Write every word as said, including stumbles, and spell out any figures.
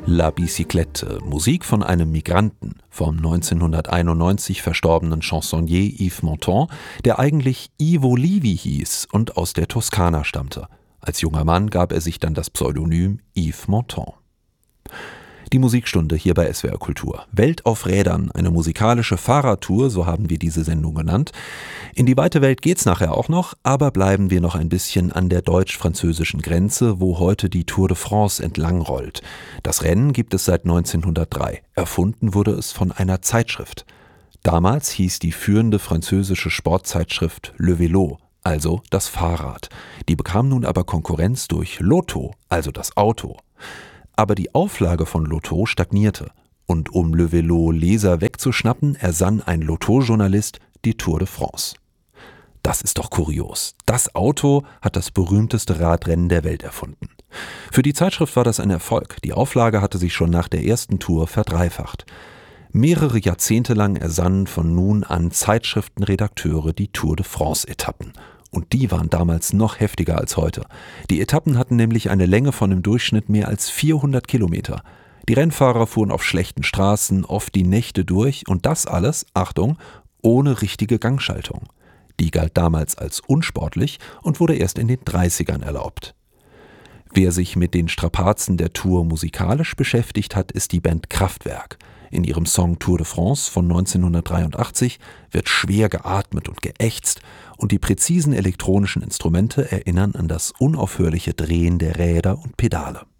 La Bicyclette, Musik von einem Migranten, vom neunzehnhunderteinundneunzig verstorbenen Chansonnier Yves Montand, der eigentlich Ivo Livi hieß und aus der Toskana stammte. Als junger Mann gab er sich dann das Pseudonym Yves Montand. Die Musikstunde hier bei S W R Kultur. Welt auf Rädern, eine musikalische Fahrradtour, so haben wir diese Sendung genannt. In die weite Welt geht's nachher auch noch, aber bleiben wir noch ein bisschen an der deutsch-französischen Grenze, wo heute die Tour de France entlang rollt. Das Rennen gibt es seit neunzehnhundertdrei. Erfunden wurde es von einer Zeitschrift. Damals hieß die führende französische Sportzeitschrift Le Vélo, also das Fahrrad. Die bekam nun aber Konkurrenz durch Lotto, also das Auto. Aber die Auflage von Lotto stagnierte. Und um Le Vélo Leser wegzuschnappen, ersann ein Lotto-Journalist die Tour de France. Das ist doch kurios. Das Auto hat das berühmteste Radrennen der Welt erfunden. Für die Zeitschrift war das ein Erfolg. Die Auflage hatte sich schon nach der ersten Tour verdreifacht. Mehrere Jahrzehnte lang ersannen von nun an Zeitschriftenredakteure die Tour de France-Etappen. Und die waren damals noch heftiger als heute. Die Etappen hatten nämlich eine Länge von im Durchschnitt mehr als vierhundert Kilometer. Die Rennfahrer fuhren auf schlechten Straßen, oft die Nächte durch und das alles, Achtung, ohne richtige Gangschaltung. Die galt damals als unsportlich und wurde erst in den dreißigern erlaubt. Wer sich mit den Strapazen der Tour musikalisch beschäftigt hat, ist die Band Kraftwerk. In ihrem Song Tour de France von neunzehnhundertdreiundachtzig wird schwer geatmet und geächzt und die präzisen elektronischen Instrumente erinnern an das unaufhörliche Drehen der Räder und Pedale.